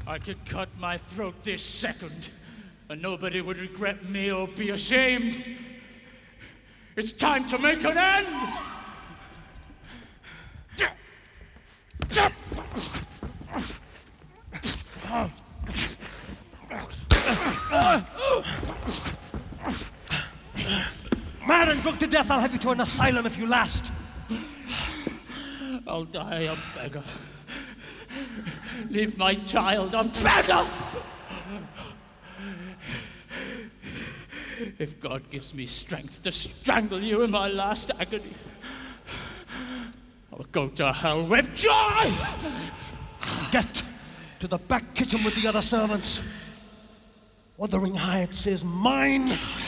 I could cut my throat this second, and nobody would regret me or be ashamed. It's time to make an end! Mad and drunk to death, I'll have you to an asylum if you last. I'll die a beggar. Leave my child a beggar! If God gives me strength to strangle you in my last agony, I'll go to hell with joy! Get to the back kitchen with the other servants. Wuthering Heights is mine.